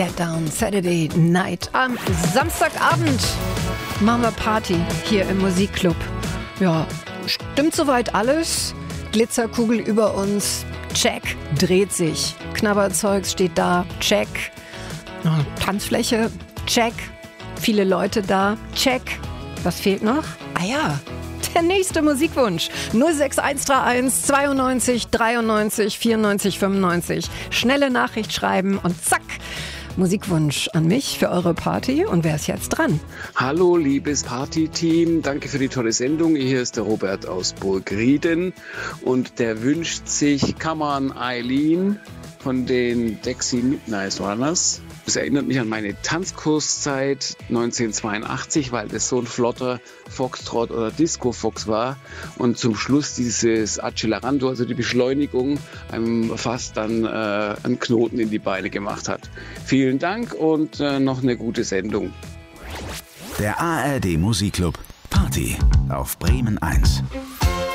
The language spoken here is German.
Get Down Saturday Night. Am Samstagabend machen wir Party hier im Musikclub. Ja, stimmt soweit alles? Glitzerkugel über uns, check, dreht sich. Knabberzeugs steht da, check. Tanzfläche, check. Viele Leute da, check. Was fehlt noch? Ah ja, der nächste Musikwunsch. 06131 92 93 94 95. Schnelle Nachricht schreiben und zack. Musikwunsch an mich für eure Party. Und wer ist jetzt dran? Hallo, liebes Party-Team. Danke für die tolle Sendung. Hier ist der Robert aus Burgrieden. Und der wünscht sich Come on Eileen von den Dexy Midnight Runners. Das erinnert mich an meine Tanzkurszeit 1982, weil das so ein flotter Foxtrot oder Disco-Fox war. Und zum Schluss dieses Accelerando, also die Beschleunigung, einem fast dann einen Knoten in die Beine gemacht hat. Vielen Dank und noch eine gute Sendung. Der ARD Musikclub Party auf Bremen 1.